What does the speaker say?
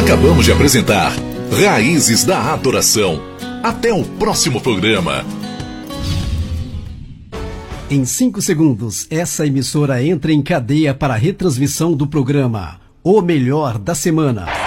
Acabamos de apresentar Raízes da Adoração. Até o próximo programa. Em 5 segundos, essa emissora entra em cadeia para a retransmissão do programa O Melhor da Semana.